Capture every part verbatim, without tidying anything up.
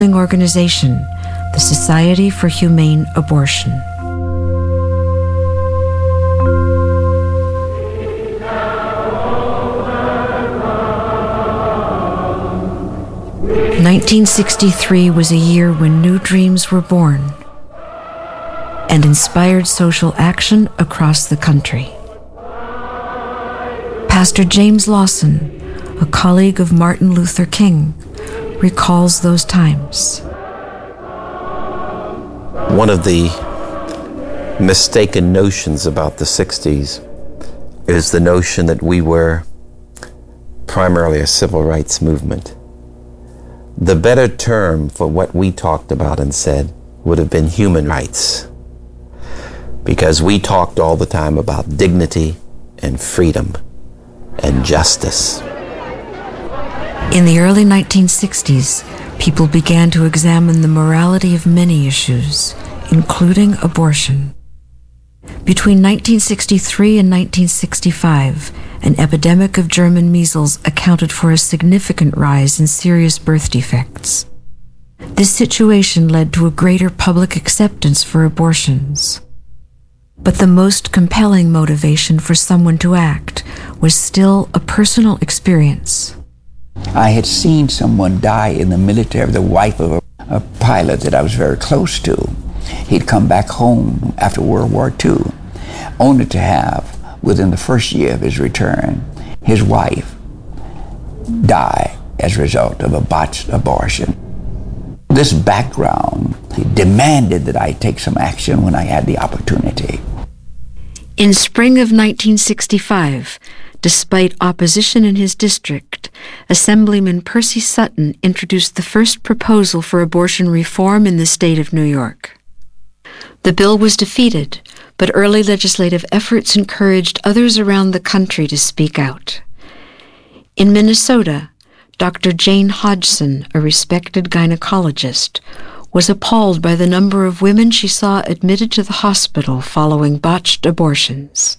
organization, the Society for Humane Abortion. nineteen sixty-three was a year when new dreams were born and inspired social action across the country. Pastor James Lawson, a colleague of Martin Luther King, recalls those times. One of the mistaken notions about the sixties is the notion that we were primarily a civil rights movement. The better term for what we talked about and said would have been human rights, because we talked all the time about dignity and freedom and justice. In the early nineteen sixties, people began to examine the morality of many issues, including abortion. Between nineteen sixty-three and nineteen sixty-five, an epidemic of German measles accounted for a significant rise in serious birth defects. This situation led to a greater public acceptance for abortions. But the most compelling motivation for someone to act was still a personal experience. I had seen someone die in the military, the wife of a, a pilot that I was very close to. He'd come back home after World War Two, only to have, within the first year of his return, his wife die as a result of a botched abortion. This background demanded that I take some action when I had the opportunity. In spring of nineteen sixty-five, despite opposition in his district, Assemblyman Percy Sutton introduced the first proposal for abortion reform in the state of New York. The bill was defeated, but early legislative efforts encouraged others around the country to speak out. In Minnesota, Doctor Jane Hodgson, a respected gynecologist, was appalled by the number of women she saw admitted to the hospital following botched abortions.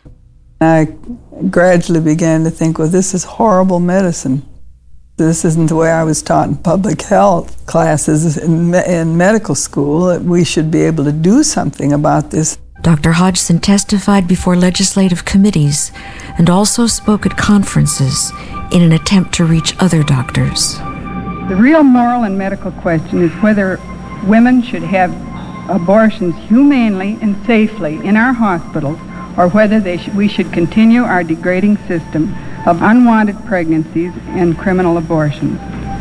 I gradually began to think, well, this is horrible medicine. This isn't the way I was taught in public health classes in, me- in medical school, that we should be able to do something about this. Doctor Hodgson testified before legislative committees and also spoke at conferences in an attempt to reach other doctors. The real moral and medical question is whether women should have abortions humanely and safely in our hospitals, or whether they sh- we should continue our degrading system of unwanted pregnancies and criminal abortions.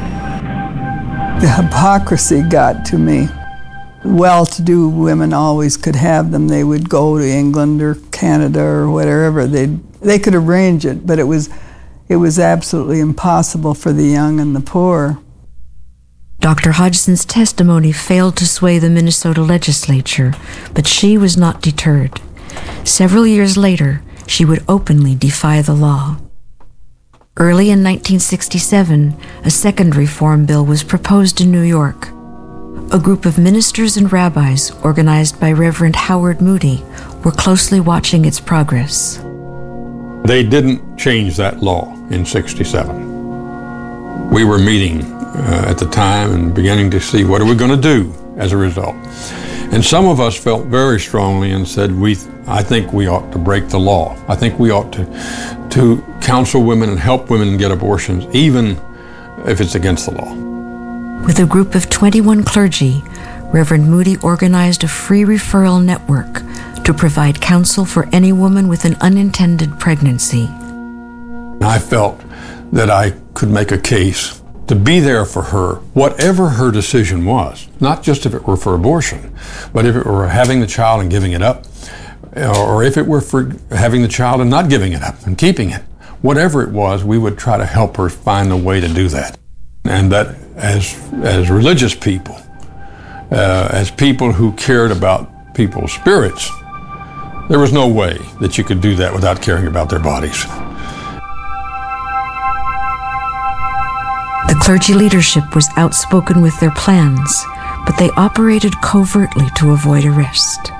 The hypocrisy got to me. Well-to-do women always could have them. They would go to England or Canada or whatever. They they could arrange it, but it was it was absolutely impossible for the young and the poor. Doctor Hodgson's testimony failed to sway the Minnesota legislature, but she was not deterred. Several years later, she would openly defy the law. Early in nineteen sixty-seven, a second reform bill was proposed in New York. A group of ministers and rabbis, organized by Reverend Howard Moody, were closely watching its progress. They didn't change that law in sixty-seven. We were meeting uh, at the time and beginning to see what are we going to do as a result. And some of us felt very strongly and said, "We, I think we ought to break the law. I think we ought to, to counsel women and help women get abortions, even if it's against the law." With a group of twenty-one clergy, Reverend Moody organized a free referral network to provide counsel for any woman with an unintended pregnancy. I felt that I could make a case to be there for her, whatever her decision was, not just if it were for abortion, but if it were having the child and giving it up, or if it were for having the child and not giving it up and keeping it. Whatever it was, we would try to help her find a way to do that. And that as, as religious people, uh, as people who cared about people's spirits, there was no way that you could do that without caring about their bodies. The clergy leadership was outspoken with their plans, but they operated covertly to avoid arrest.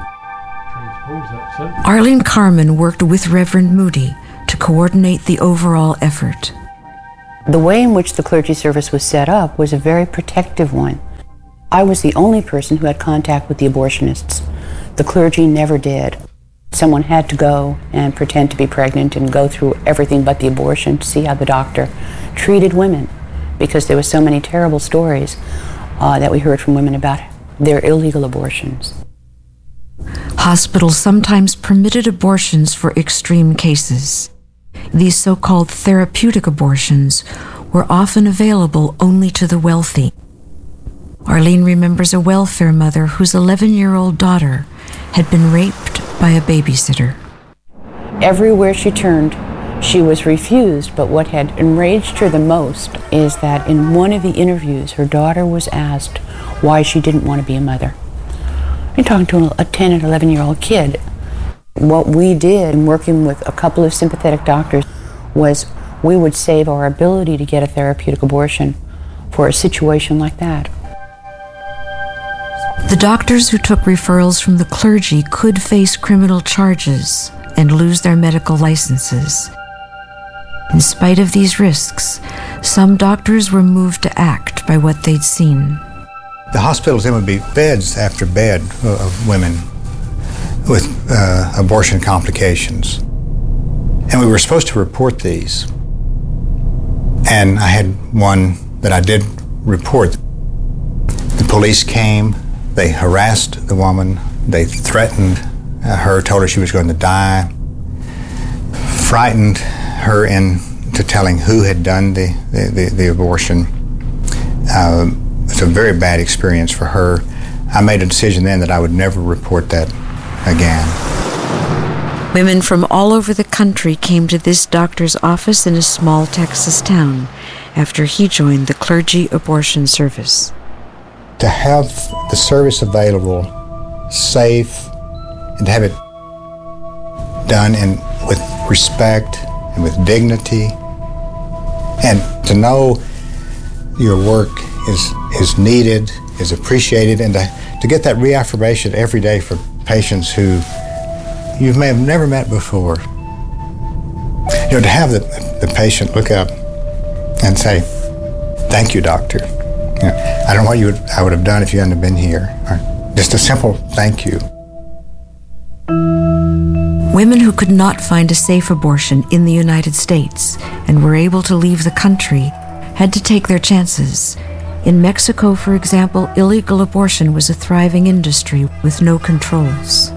Arlene Carmen worked with Reverend Moody to coordinate the overall effort. The way in which the clergy service was set up was a very protective one I was the only person who had contact with the abortionists. The clergy never did. Someone had to go and pretend to be pregnant and go through everything but the abortion to see how the doctor treated women, because there were so many terrible stories uh, that we heard from women about their illegal abortions. Hospitals sometimes permitted abortions for extreme cases. These so-called therapeutic abortions were often available only to the wealthy. Arlene remembers a welfare mother whose eleven-year-old daughter had been raped by a babysitter. Everywhere she turned, she was refused, but what had enraged her the most is that in one of the interviews, her daughter was asked why she didn't want to be a mother. You're talking to a ten and eleven-year-old kid. What we did in working with a couple of sympathetic doctors was we would save our ability to get a therapeutic abortion for a situation like that. The doctors who took referrals from the clergy could face criminal charges and lose their medical licenses. In spite of these risks, some doctors were moved to act by what they'd seen. The hospitals then would be beds after bed of women with uh, abortion complications. And we were supposed to report these. And I had one that I did report. The police came, they harassed the woman, they threatened uh, her, told her she was going to die, frightened her into telling who had done the, the, the, the abortion. Uh, it's a very bad experience for her. I made a decision then that I would never report that again. Women from all over the country came to this doctor's office in a small Texas town after he joined the clergy abortion service. To have the service available, safe, and to have it done in, with respect and with dignity, and to know your work is, is needed, is appreciated, and to, to get that reaffirmation every day for patients who you may have never met before. You know, to have the, the patient look up and say, "Thank you, doctor. You know, I don't know what you would, I would have done if you hadn't been here." Or just a simple thank you. Women who could not find a safe abortion in the United States and were able to leave the country had to take their chances. In Mexico, for example, illegal abortion was a thriving industry with no controls.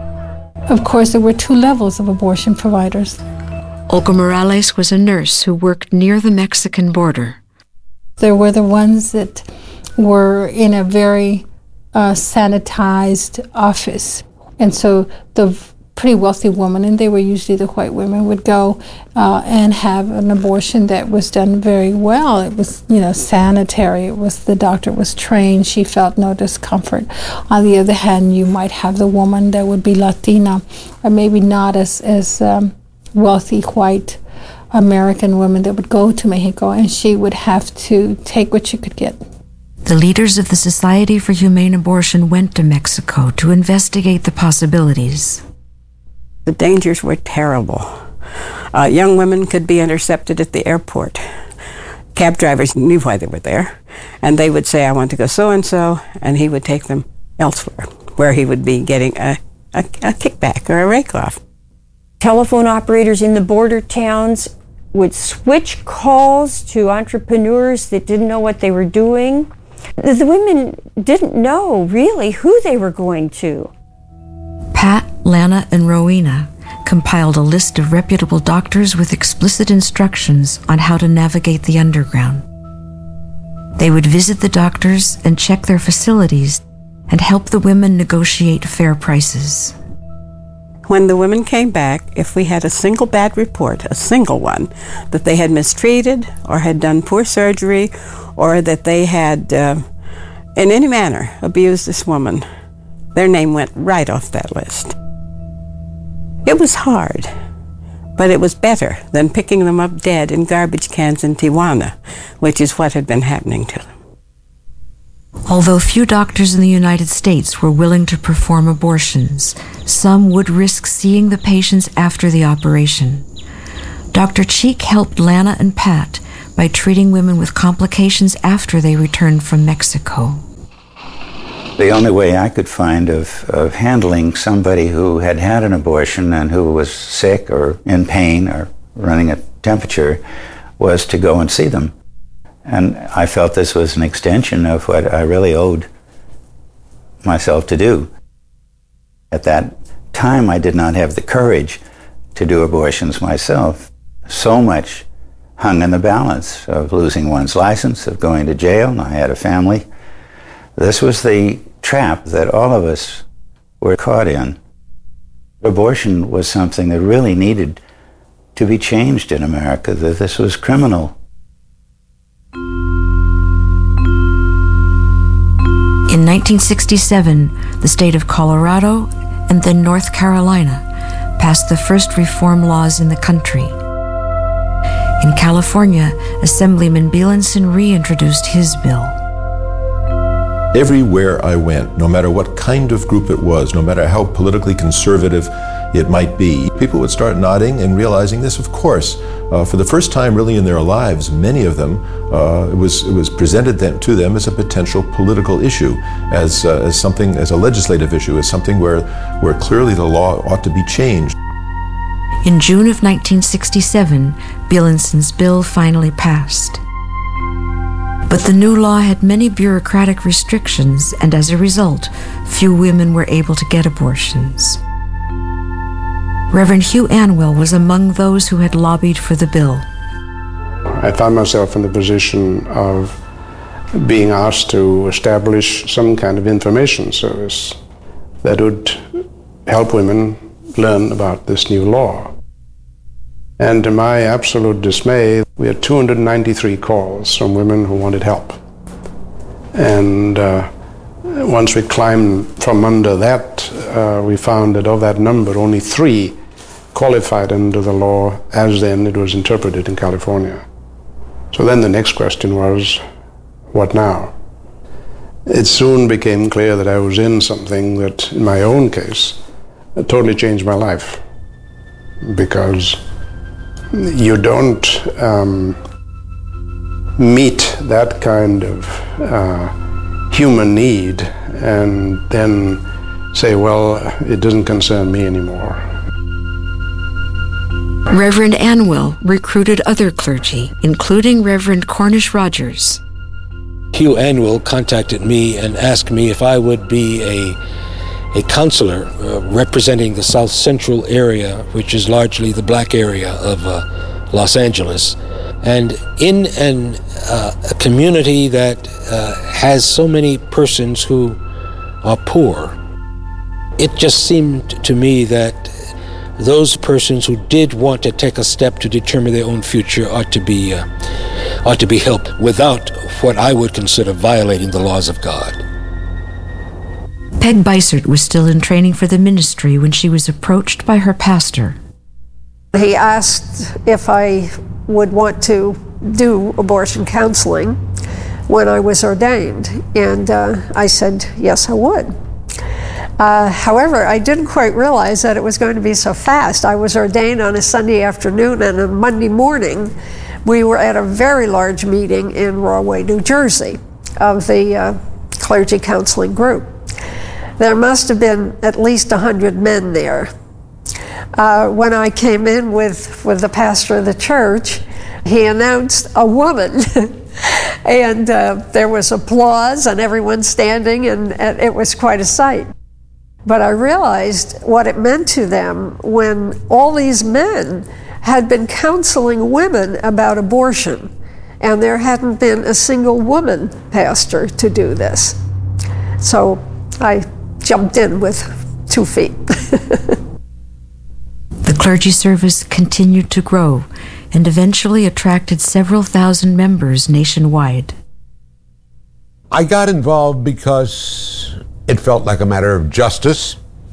Of course, there were two levels of abortion providers. Olga Morales was a nurse who worked near the Mexican border. There were the ones that were in a very uh, sanitized office. And so the pretty wealthy woman, and they were usually the white women, would go uh, and have an abortion that was done very well. It was, you know, sanitary. It was, the doctor was trained. She felt no discomfort. On the other hand, you might have the woman that would be Latina, or maybe not as, as um, wealthy white American women that would go to Mexico, and she would have to take what she could get. The leaders of the Society for Humane Abortion went to Mexico to investigate the possibilities. The dangers were terrible. Uh, young women could be intercepted at the airport. Cab drivers knew why they were there, and they would say, "I want to go so-and-so," and he would take them elsewhere, where he would be getting a, a, a kickback or a rake-off. Telephone operators in the border towns would switch calls to entrepreneurs that didn't know what they were doing. The women didn't know, really, who they were going to. Pat, Lana, and Rowena compiled a list of reputable doctors with explicit instructions on how to navigate the underground. They would visit the doctors and check their facilities and help the women negotiate fair prices. When the women came back, if we had a single bad report, a single one, that they had mistreated or had done poor surgery or that they had uh, in any manner abused this woman, their name went right off that list. It was hard, but it was better than picking them up dead in garbage cans in Tijuana, which is what had been happening to them. Although few doctors in the United States were willing to perform abortions, some would risk seeing the patients after the operation. Doctor Cheek helped Lana and Pat by treating women with complications after they returned from Mexico. The only way I could find of, of handling somebody who had had an abortion and who was sick or in pain or running a temperature was to go and see them. And I felt this was an extension of what I really owed myself to do. At that time, I did not have the courage to do abortions myself. So much hung in the balance of losing one's license, of going to jail, and I had a family. This was the trap that all of us were caught in. Abortion was something that really needed to be changed in America, that this was criminal. In nineteen sixty-seven, the state of Colorado and then North Carolina passed the first reform laws in the country. In California, Assemblyman Bielenson reintroduced his bill. Everywhere I went, no matter what kind of group it was, no matter how politically conservative it might be, people would start nodding and realizing this, of course. Uh, for the first time really in their lives, many of them, uh, it was it was presented them, to them as a potential political issue, as, uh, as something, as a legislative issue, as something where, where clearly the law ought to be changed. In June of nineteen sixty-seven, Bielenson's bill finally passed. But the new law had many bureaucratic restrictions, and as a result, few women were able to get abortions. Reverend Hugh Anwell was among those who had lobbied for the bill. I found myself in the position of being asked to establish some kind of information service that would help women learn about this new law. And to my absolute dismay, we had two hundred ninety-three calls from women who wanted help. And uh, once we climbed from under that, uh, we found that of that number, only three qualified under the law as then it was interpreted in California. So then the next question was, what now? It soon became clear that I was in something that, in my own case, totally changed my life. Because you don't um, meet that kind of uh, human need and then say, well, it doesn't concern me anymore. Reverend Anwell recruited other clergy, including Reverend Cornish Rogers. Hugh Anwell contacted me and asked me if I would be a, a counselor uh, representing the South Central area, which is largely the black area of uh, Los Angeles. And in an, uh, a community that uh, has so many persons who are poor, it just seemed to me that those persons who did want to take a step to determine their own future ought to be uh, ought to be helped without what I would consider violating the laws of God. Peg Beisert was still in training for the ministry when she was approached by her pastor. He asked if I would want to do abortion counseling when I was ordained, and uh, I said yes, I would. Uh, however, I didn't quite realize that it was going to be so fast. I was ordained on a Sunday afternoon, and on Monday morning, we were at a very large meeting in Rahway, New Jersey, of the uh, clergy counseling group. There must have been at least one hundred men there. Uh, when I came in with, with the pastor of the church, he announced a woman. And uh, there was applause and everyone standing, and, and it was quite a sight. But I realized what it meant to them when all these men had been counseling women about abortion, and there hadn't been a single woman pastor to do this. So I jumped in with two feet. The clergy service continued to grow and eventually attracted several thousand members nationwide. I got involved because it felt like a matter of justice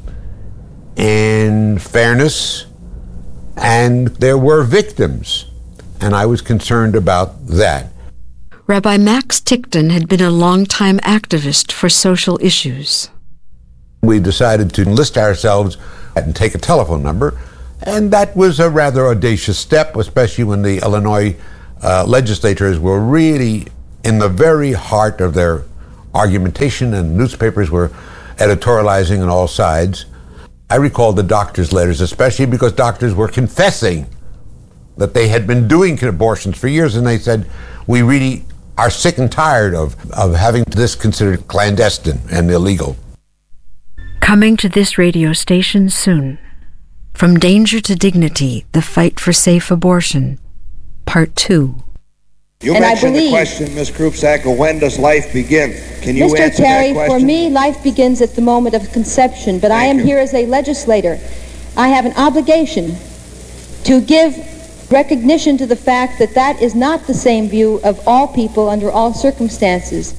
and fairness, and there were victims, and I was concerned about that. Rabbi Max Tickton had been a longtime activist for social issues. We decided to enlist ourselves and take a telephone number, and that was a rather audacious step, especially when the Illinois uh, legislators were really in the very heart of their argumentation, and newspapers were editorializing on all sides. I recall the doctors' letters, especially because doctors were confessing that they had been doing abortions for years, and they said, we really are sick and tired of, of having this considered clandestine and illegal. Coming to this radio station soon. From Danger to Dignity, The Fight for Safe Abortion, Part two. You And mentioned I believe, the question, Miz Krupsack, of when does life begin? Can you Mister answer Terry, that question? for me, life begins at the moment of conception, but I Thank am you. here as a legislator. I have an obligation to give recognition to the fact that that is not the same view of all people under all circumstances.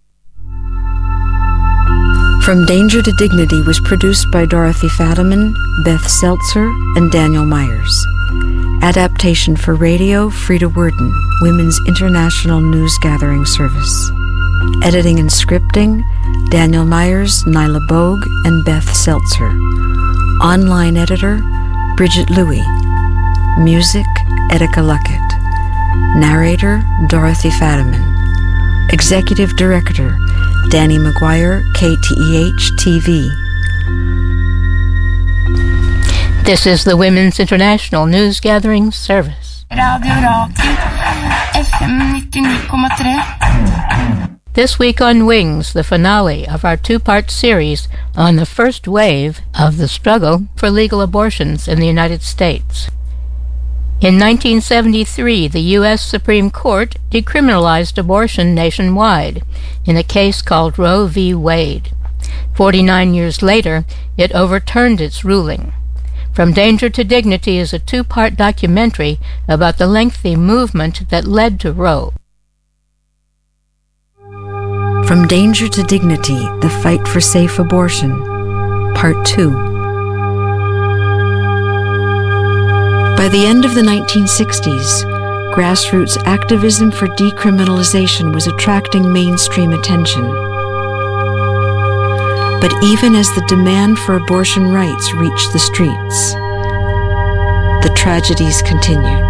From Danger to Dignity was produced by Dorothy Fadiman, Beth Seltzer, and Daniel Myers. Adaptation for radio, Frida Worden, Women's International News Gathering Service. Editing and scripting, Daniel Myers, Nyla Bogue, and Beth Seltzer. Online editor, Bridget Louie. Music, Etika Luckett. Narrator, Dorothy Fadiman. Executive Director, Danny McGuire, K T E H T V. This is the Women's International News Gathering Service. Radio Rakel, F M ninety-nine point three. This week on Wings, the finale of our two-part series on the first wave of the struggle for legal abortions in the United States. In nineteen seventy-three, the U S Supreme Court decriminalized abortion nationwide in a case called Roe v. Wade. Forty-nine years later, it overturned its ruling. From Danger to Dignity is a two-part documentary about the lengthy movement that led to Roe. From Danger to Dignity, The Fight for Safe Abortion, Part two. By the end of the nineteen sixties, grassroots activism for decriminalization was attracting mainstream attention. But even as the demand for abortion rights reached the streets, the tragedies continued.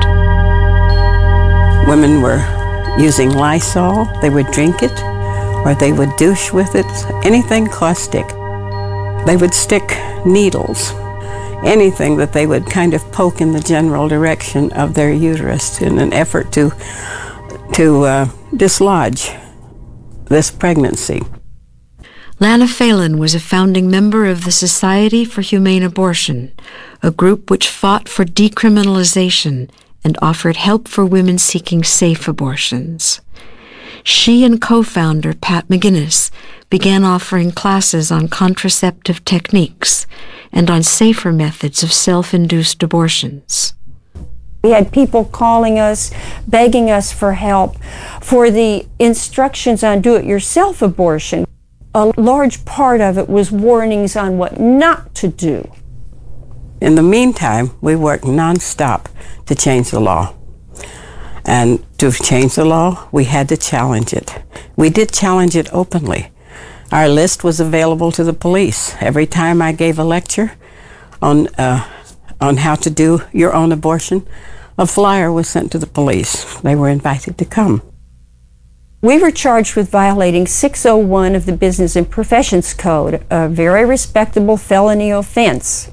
Women were using Lysol, they would drink it, or they would douche with it, anything caustic. They would stick needles, anything that they would kind of poke in the general direction of their uterus in an effort to, to uh, dislodge this pregnancy. Lana Phelan was a founding member of the Society for Humane Abortion, a group which fought for decriminalization and offered help for women seeking safe abortions. She and co-founder Pat McGinnis began offering classes on contraceptive techniques and on safer methods of self-induced abortions. We had people calling us, begging us for help for the instructions on do-it-yourself abortion. A large part of it was warnings on what not to do. In the meantime, we worked nonstop to change the law. And to change the law, we had to challenge it. We did challenge it openly. Our list was available to the police. Every time I gave a lecture on, uh, on how to do your own abortion, a flyer was sent to the police. They were invited to come. We were charged with violating six oh one of the Business and Professions Code, a very respectable felony offense.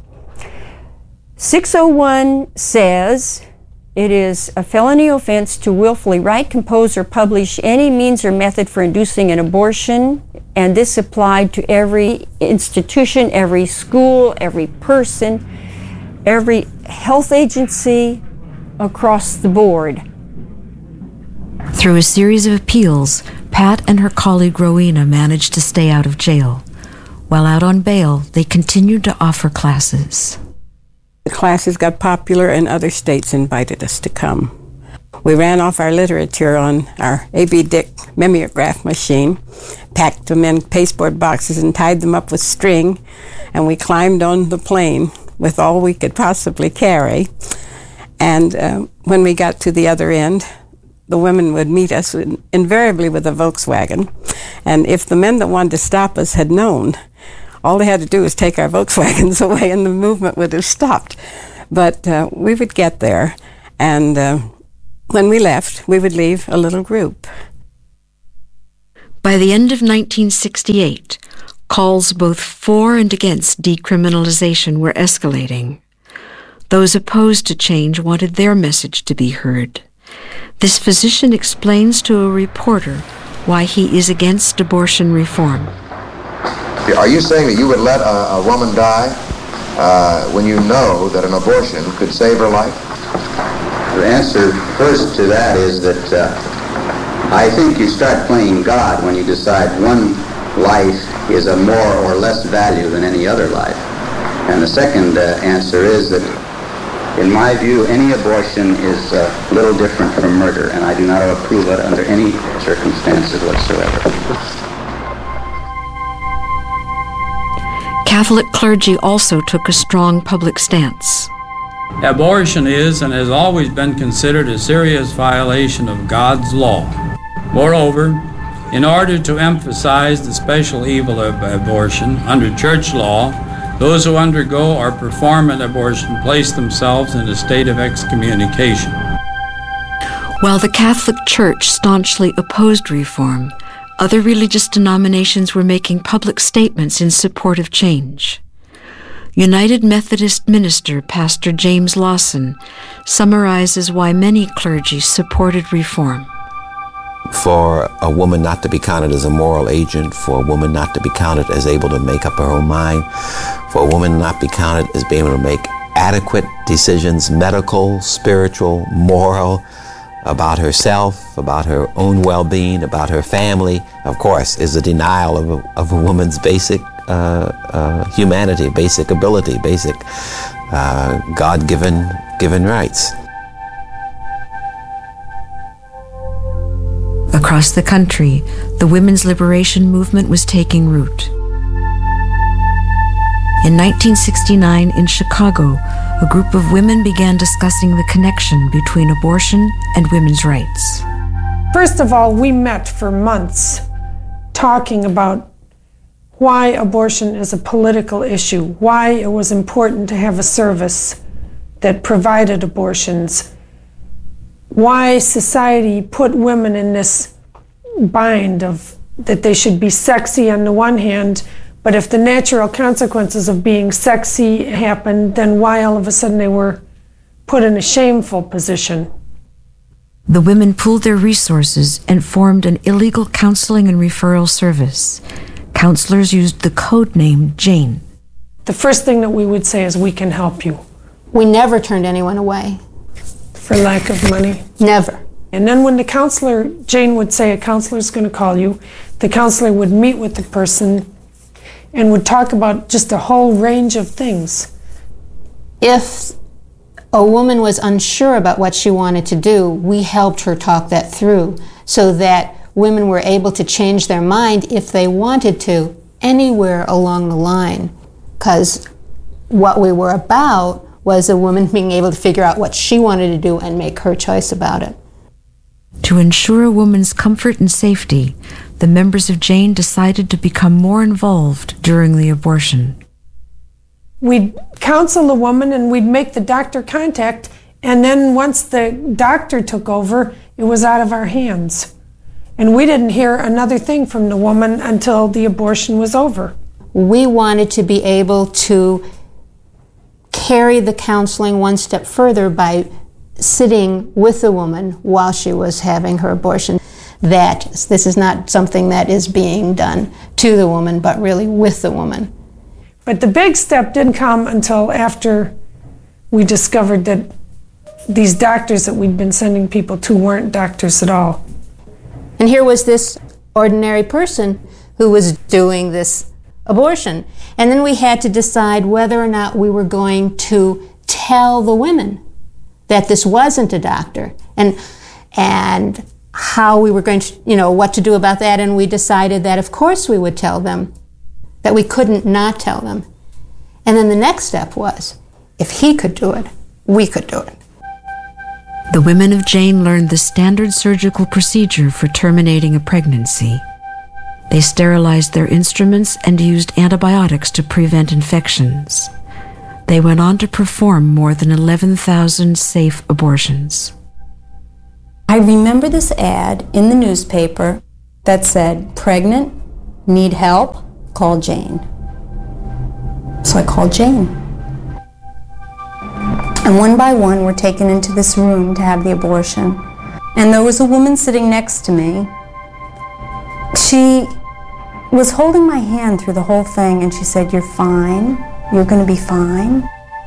six oh one says it is a felony offense to willfully write, compose, or publish any means or method for inducing an abortion, and this applied to every institution, every school, every person, every health agency across the board. Through a series of appeals, Pat and her colleague Rowena managed to stay out of jail. While out on bail, they continued to offer classes. The classes got popular and other states invited us to come. We ran off our literature on our A B Dick mimeograph machine, packed them in pasteboard boxes and tied them up with string, and we climbed on the plane with all we could possibly carry. And uh, when we got to the other end, the women would meet us invariably with a Volkswagen. And if the men that wanted to stop us had known, all they had to do was take our Volkswagens away and the movement would have stopped. But uh, we would get there, and uh, when we left, we would leave a little group. By the end of nineteen sixty-eight, calls both for and against decriminalization were escalating. Those opposed to change wanted their message to be heard. This physician explains to a reporter why he is against abortion reform. Are you saying that you would let a, a woman die uh, when you know that an abortion could save her life? The answer first to that is that uh, I think you start playing God when you decide one life is of more or less value than any other life. And the second uh, answer is that, in my view, any abortion is a uh, little different from murder, and I do not approve it under any circumstances whatsoever. Catholic clergy also took a strong public stance. Abortion is and has always been considered a serious violation of God's law. Moreover, in order to emphasize the special evil of abortion, under church law, those who undergo or perform an abortion place themselves in a state of excommunication. While the Catholic Church staunchly opposed reform, other religious denominations were making public statements in support of change. United Methodist minister Pastor James Lawson summarizes why many clergy supported reform. For a woman not to be counted as a moral agent, for a woman not to be counted as able to make up her own mind, for a woman not be counted as being able to make adequate decisions, medical, spiritual, moral, about herself, about her own well-being, about her family, of course, is a denial of a, of a woman's basic uh, uh, humanity, basic ability, basic uh, God-given given rights. Across the country, the women's liberation movement was taking root. In nineteen sixty-nine, in Chicago, a group of women began discussing the connection between abortion and women's rights. First of all, we met for months talking about why abortion is a political issue, why it was important to have a service that provided abortions, why society put women in this bind of that they should be sexy on the one hand, but if the natural consequences of being sexy happened, then why all of a sudden they were put in a shameful position. The women pooled their resources and formed an illegal counseling and referral service. Counselors used the code name Jane. The first thing that we would say is, we can help you. We never turned anyone away. For lack of money? Never. And then when the counselor, Jane would say, a counselor's going to call you, the counselor would meet with the person and would talk about just a whole range of things. If a woman was unsure about what she wanted to do, we helped her talk that through so that women were able to change their mind if they wanted to anywhere along the line. Because what we were about was a woman being able to figure out what she wanted to do and make her choice about it. To ensure a woman's comfort and safety, the members of Jane decided to become more involved during the abortion. We'd counsel the woman and we'd make the doctor contact, and then once the doctor took over, it was out of our hands. And we didn't hear another thing from the woman until the abortion was over. We wanted to be able to carry the counseling one step further by sitting with the woman while she was having her abortion. That this is not something that is being done to the woman, but really with the woman. But the big step didn't come until after we discovered that these doctors that we'd been sending people to weren't doctors at all. And here was this ordinary person who was doing this abortion. And then we had to decide whether or not we were going to tell the women that this wasn't a doctor, and and how we were going to, you know, what to do about that. And we decided that of course we would tell them, that we couldn't not tell them. And then the next step was, if he could do it, we could do it. The women of Jane learned the standard surgical procedure for terminating a pregnancy. They sterilized their instruments and used antibiotics to prevent infections. They went on to perform more than eleven thousand safe abortions. I remember this ad in the newspaper that said, pregnant, need help, call Jane. So I called Jane. And one by one, we're taken into this room to have the abortion. And there was a woman sitting next to me. She was holding my hand through the whole thing, and she said, "You're fine. You're going to be fine."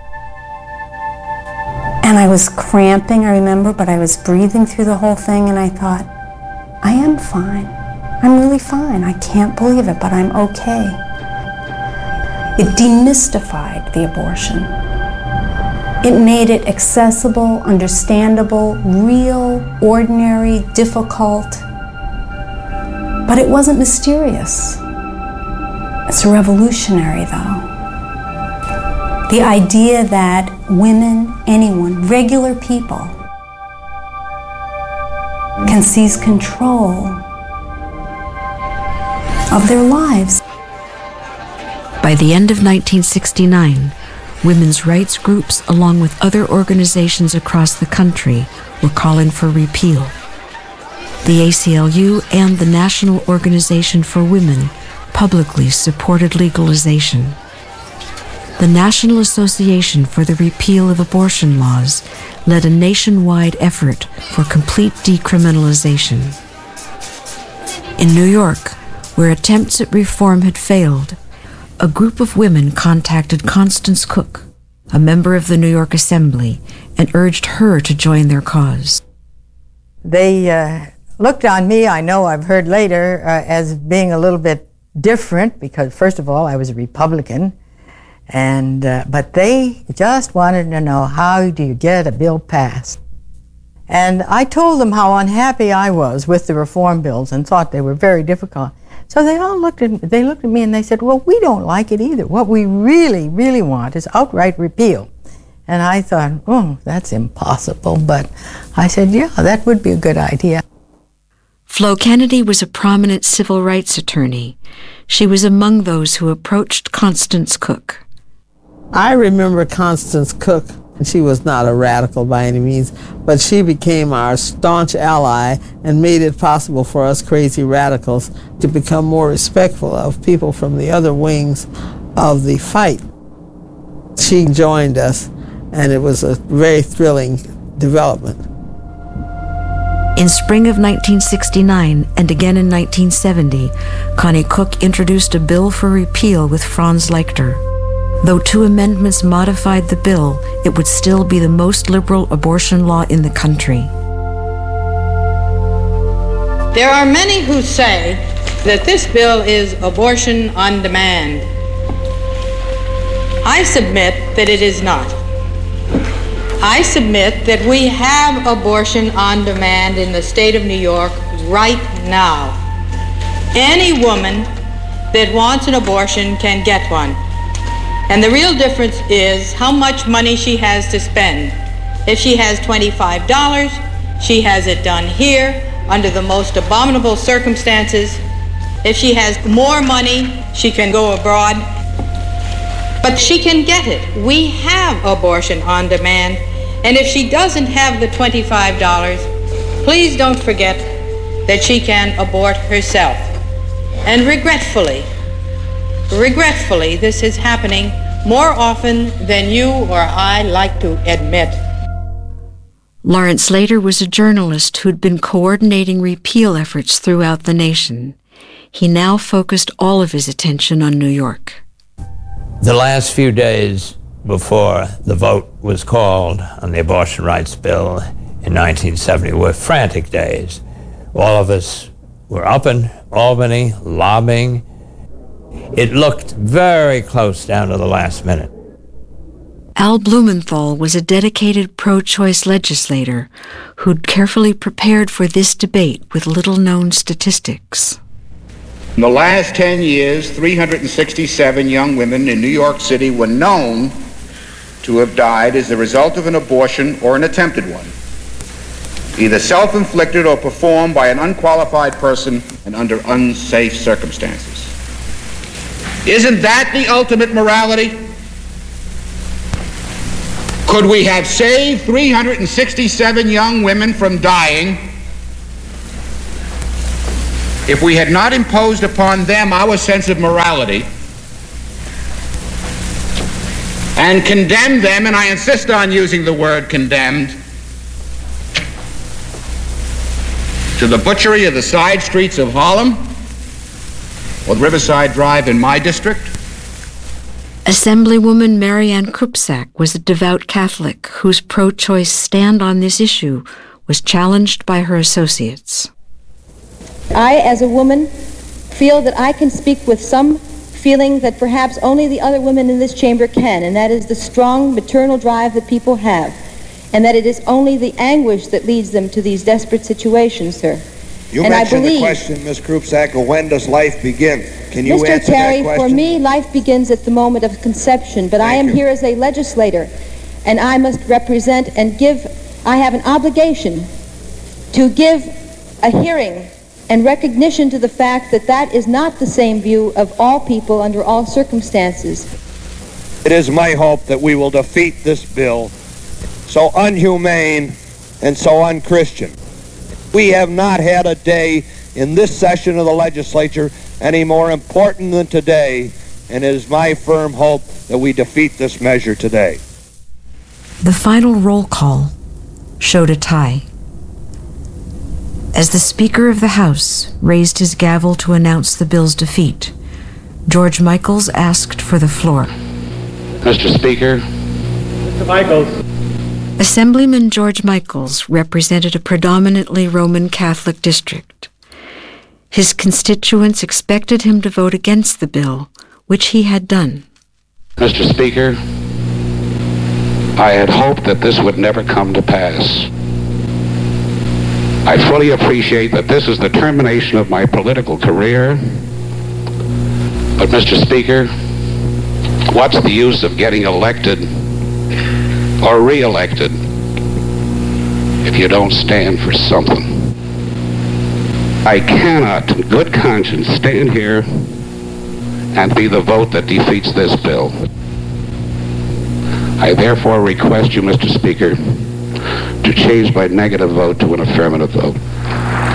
And I was cramping, I remember, but I was breathing through the whole thing, and I thought, I am fine. I'm really fine. I can't believe it, but I'm okay. It demystified the abortion. It made it accessible, understandable, real, ordinary, difficult. But it wasn't mysterious. It's revolutionary, though. The idea that women, anyone, regular people, can seize control of their lives. By the end of nineteen sixty-nine, women's rights groups, along with other organizations across the country, were calling for repeal. The A C L U and the National Organization for Women publicly supported legalization. The National Association for the Repeal of Abortion Laws led a nationwide effort for complete decriminalization. In New York, where attempts at reform had failed, a group of women contacted Constance Cook, a member of the New York Assembly, and urged her to join their cause. They uh, looked on me, I know I've heard later, uh, as being a little bit different because, first of all, I was a Republican, and uh, but they just wanted to know, how do you get a bill passed? And I told them how unhappy I was with the reform bills and thought they were very difficult. So they all looked at me, they looked at me and they said, well, we don't like it either. What we really, really want is outright repeal. And I thought, oh, that's impossible. But I said, yeah, that would be a good idea. Flo Kennedy was a prominent civil rights attorney. She was among those who approached Constance Cook. I remember Constance Cook. She was not a radical by any means, but she became our staunch ally and made it possible for us crazy radicals to become more respectful of people from the other wings of the fight. She joined us, and it was a very thrilling development. In spring of nineteen sixty-nine and again in nineteen seventy, Connie Cook introduced a bill for repeal with Franz Leichter. Though two amendments modified the bill, it would still be the most liberal abortion law in the country. There are many who say that this bill is abortion on demand. I submit that it is not. I submit that we have abortion on demand in the state of New York right now. Any woman that wants an abortion can get one. And the real difference is how much money she has to spend. If she has twenty-five dollars, she has it done here under the most abominable circumstances. If she has more money, she can go abroad. But she can get it. We have abortion on demand. And if she doesn't have the twenty-five dollars, please don't forget that she can abort herself. And regretfully, regretfully, this is happening more often than you or I like to admit. Lawrence Leichter was a journalist who'd been coordinating repeal efforts throughout the nation. He now focused all of his attention on New York. The last few days before the vote was called on the abortion rights bill in nineteen seventy were frantic days. All of us were up in Albany lobbying. It looked very close down to the last minute. Al Blumenthal was a dedicated pro-choice legislator who'd carefully prepared for this debate with little-known statistics. In the last ten years, three hundred sixty-seven young women in New York City were known to have died as a result of an abortion or an attempted one, either self-inflicted or performed by an unqualified person and under unsafe circumstances. Isn't that the ultimate morality? Could we have saved three hundred sixty-seven young women from dying if we had not imposed upon them our sense of morality and condemned them, and I insist on using the word condemned, to the butchery of the side streets of Harlem or Riverside Drive in my district. Assemblywoman Marianne Krupczak was a devout Catholic whose pro-choice stand on this issue was challenged by her associates. I, as a woman, feel that I can speak with some feeling that perhaps only the other women in this chamber can, and that is the strong maternal drive that people have, and that it is only the anguish that leads them to these desperate situations, sir. You and mentioned I believe, the question, Miz Krupczak, of when does life begin? Can you Mister answer Terry, that question? for me, life begins at the moment of conception, but I am here as a legislator, and I must represent and give, I have an obligation to give a hearing and recognition to the fact that that is not the same view of all people under all circumstances. It is my hope that we will defeat this bill, so unhumane and so unchristian. We have not had a day in this session of the legislature any more important than today, and it is my firm hope that we defeat this measure today. The final roll call showed a tie. As the Speaker of the House raised his gavel to announce the bill's defeat, George Michaels asked for the floor. Mister Speaker. Mister Michaels. Assemblyman George Michaels represented a predominantly Roman Catholic district. His constituents expected him to vote against the bill, which he had done. Mister Speaker, I had hoped that this would never come to pass. I fully appreciate that this is the termination of my political career. But, Mister Speaker, what's the use of getting elected or re-elected if you don't stand for something? I cannot, in good conscience, stand here and be the vote that defeats this bill. I therefore request you, Mister Speaker, to change my negative vote to an affirmative vote.